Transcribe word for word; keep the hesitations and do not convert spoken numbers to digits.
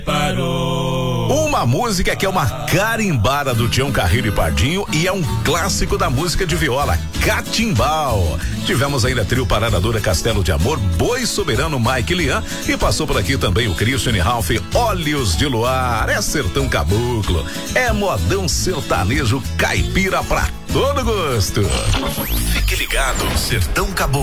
Parou. Uma música que é uma carimbada do Tião Carreiro e Pardinho e é um clássico da música de viola, Catimbau. Tivemos ainda trio Paradadora Castelo de Amor, Boi Soberano Mike Lian e passou por aqui também o Christian e Ralph, Olhos de Luar, é sertão caboclo, é modão sertanejo caipira pra todo gosto. Fique ligado, Sertão Caboclo.